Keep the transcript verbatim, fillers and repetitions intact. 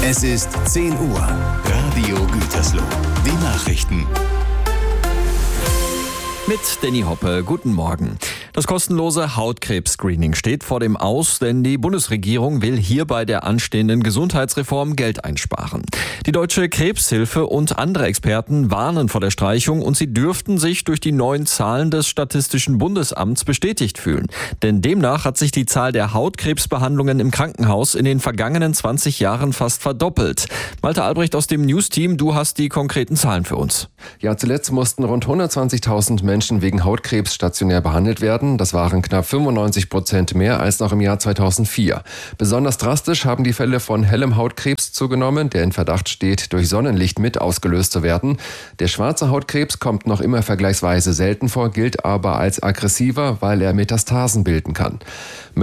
Es ist zehn Uhr. Radio Gütersloh. Die Nachrichten. Mit Danny Hoppe, guten Morgen. Das kostenlose Hautkrebs-Screening steht vor dem Aus, denn die Bundesregierung will hier bei der anstehenden Gesundheitsreform Geld einsparen. Die Deutsche Krebshilfe und andere Experten warnen vor der Streichung und sie dürften sich durch die neuen Zahlen des Statistischen Bundesamts bestätigt fühlen. Denn demnach hat sich die Zahl der Hautkrebsbehandlungen im Krankenhaus in den vergangenen zwanzig Jahren fast verdoppelt. Malte Albrecht aus dem News-Team, du hast die konkreten Zahlen für uns. Ja, zuletzt mussten rund hundertzwanzigtausend Menschen wegen Hautkrebs stationär behandelt werden. Das waren knapp fünfundneunzig Prozent mehr als noch im Jahr zweitausendvier. Besonders drastisch haben die Fälle von hellem Hautkrebs zugenommen, der in Verdacht steht, durch Sonnenlicht mit ausgelöst zu werden. Der schwarze Hautkrebs kommt noch immer vergleichsweise selten vor, gilt aber als aggressiver, weil er Metastasen bilden kann.